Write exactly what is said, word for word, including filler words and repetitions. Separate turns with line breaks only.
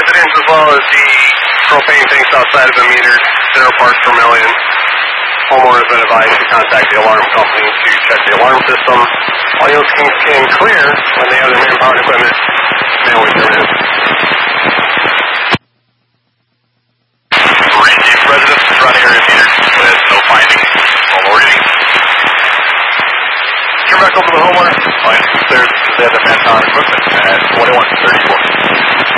residents as well as the propane tanks outside of the meter, zero parts per million. Homeowners have been advised to contact the alarm company to check the alarm system. All units can, can clear when they have their manpower and equipment manually turned in.
Repeat residents surrounding area meters with no findings, normal readings. Turn back over to the homeowner. Find upstairs because they have the manpower and equipment at twenty-one thirty-four.